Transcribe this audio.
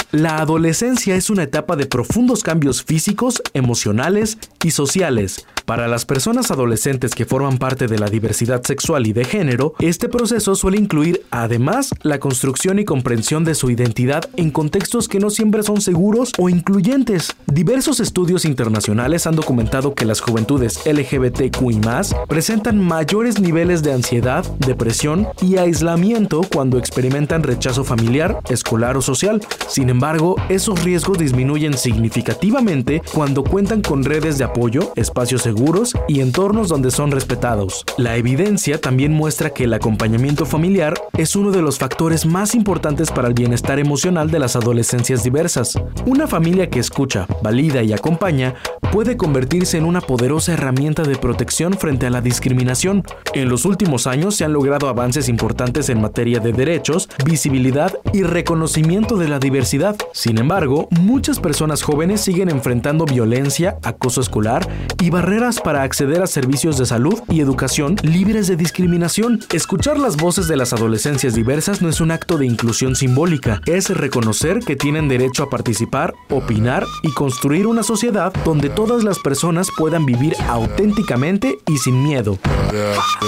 La adolescencia es una etapa de profundos cambios físicos, emocionales y sociales. Para las personas adolescentes que forman parte de la diversidad sexual y de género, este proceso suele incluir, además, la construcción y comprensión de su identidad en contextos que no siempre son seguros o incluyentes. Diversos estudios internacionales han documentado que las juventudes LGBTQI+, presentan mayores niveles de ansiedad, depresión y aislamiento cuando experimentan rechazo familiar, escolar o social. Sin embargo, esos riesgos disminuyen significativamente cuando cuentan con redes de apoyo, espacios seguros y entornos donde son respetados. La evidencia también muestra que el acompañamiento familiar es uno de los factores más importantes para el bienestar emocional de las adolescencias diversas. Una familia que escucha, valida y acompaña puede convertirse en una poderosa herramienta de protección frente a la discriminación. En los últimos años se han logrado avances importantes en materia de derechos, visibilidad y reconocimiento de la diversidad. Sin embargo, muchas personas jóvenes siguen enfrentando violencia, acoso escolar y barreras para acceder a servicios de salud y educación libres de discriminación. Escuchar las voces de las adolescencias diversas no es un acto de inclusión simbólica, es reconocer que tienen derecho a participar, opinar y construir una sociedad donde todas las personas puedan vivir auténticamente y sin miedo.